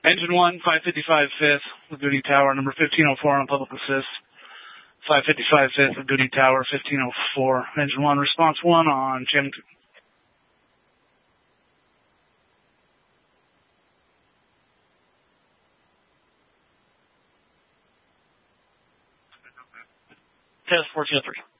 Engine 1, 555 fifth, Lagudi Tower, number 1504 on public assist. 555 fifth, Lagudi Tower, 1504. Engine 1, response 1 on channel 2. Test 1403.